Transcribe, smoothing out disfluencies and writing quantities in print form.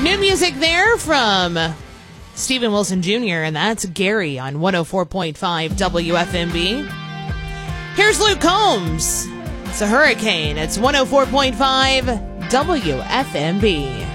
New music there from Stephen Wilson Jr., and that's Gary on 104.5 WFMB. Here's Luke Combs. It's a hurricane. It's 104.5 WFMB.